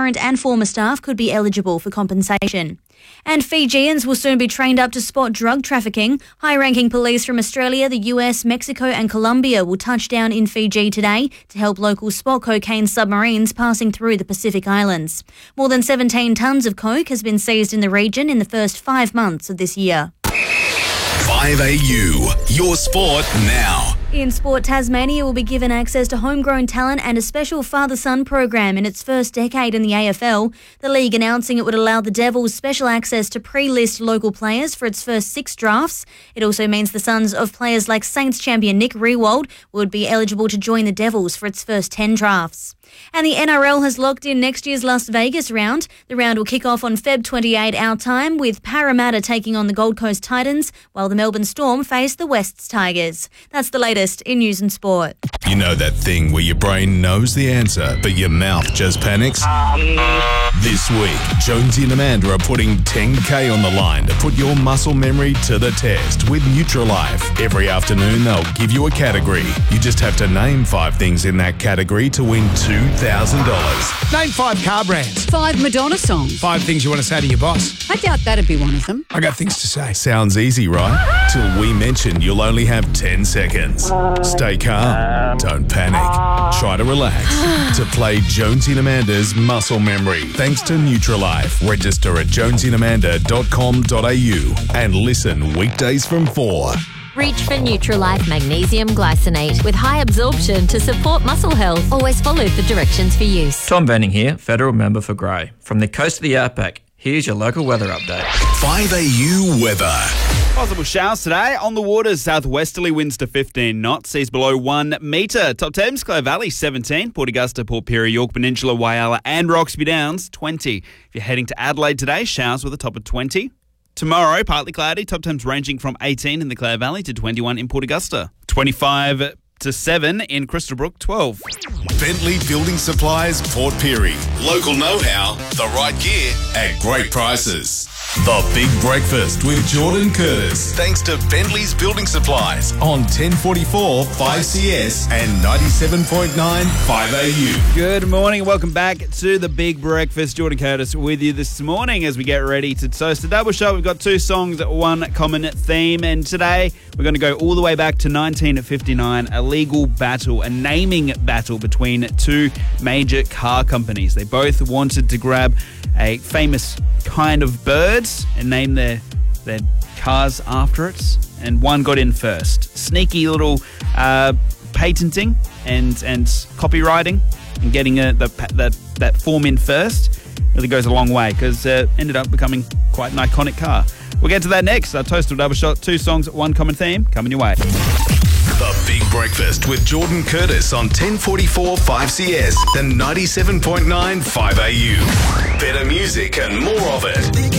current and former staff could be eligible for compensation. And Fijians will soon be trained up to spot drug trafficking. High-ranking police from Australia, the US, Mexico and Colombia will touch down in Fiji today to help locals spot cocaine submarines passing through the Pacific Islands. More than 17 tonnes of coke has been seized in the region in the first 5 months of this year. 5AU, your sport now. In sport, Tasmania will be given access to homegrown talent and a special father-son program in its first decade in the AFL. The league announcing it would allow the Devils special access to pre-list local players for its first 6 drafts. It also means the sons of players like Saints champion Nick Riewoldt would be eligible to join the Devils for its first 10 drafts. And the NRL has locked in next year's Las Vegas round. The round will kick off on Feb 28 our time, with Parramatta taking on the Gold Coast Titans, while the Melbourne Storm face the Wests Tigers. That's the latest in news and sport. You know that thing where your brain knows the answer, but your mouth just panics? This week, Jonesy and Amanda are putting $10K on the line to put your muscle memory to the test with Nutrilife. Every afternoon, they'll give you a category. You just have to name 5 things in that category to win $2,000. Name 5 car brands. 5 Madonna songs. 5 things you want to say to your boss. I doubt that'd be one of them. I got things to say. Sounds easy, right? Till we mention you'll only have 10 seconds. Stay calm. Don't panic. Try to relax. To play Jonesy and Amanda's Muscle Memory. Thanks to Nutrilife. Register at jonesyandamanda.com.au and listen weekdays from 4. Reach for Nutrilife Magnesium Glycinate with high absorption to support muscle health. Always follow the directions for use. Tom Venning here, Federal Member for Grey. From the coast of the outback, here's your local weather update. 5AU weather. Possible showers today. On the waters, southwesterly winds to 15 knots, seas below 1 metre. Top Thames, Clare Valley 17, Port Augusta, Port Pirie, York Peninsula, Whyalla and Roxby Downs 20. If you're heading to Adelaide today, showers with a top of 20. Tomorrow, partly cloudy, top temps ranging from 18 in the Clare Valley to 21 in Port Augusta. 25 to 7 in Crystalbrook, 12. Bentley Building Supplies, Port Pirie. Local know-how, the right gear at great prices. The Big Breakfast with Jordan Curtis. Thanks to Bentley's Building Supplies on 1044 5CS and 97.9 5AU. Good morning and welcome back to The Big Breakfast. Jordan Curtis with you this morning as we get ready to toast a double shot. We've got 2 songs, 1 common theme, and today we're going to go all the way back to 1959, a legal battle, a naming battle between 2 major car companies. They both wanted to grab a famous kind of birds and name their cars after it, and one got in first. Sneaky little patenting and copywriting and getting that form in first really goes a long way, because it ended up becoming quite an iconic car. We'll get to that next. Our Toast or Double Shot, 2 songs, 1 common theme, coming your way. The Big Breakfast with Jordan Curtis on 1044 5CS and 97.9 5AU. Better music and more of it.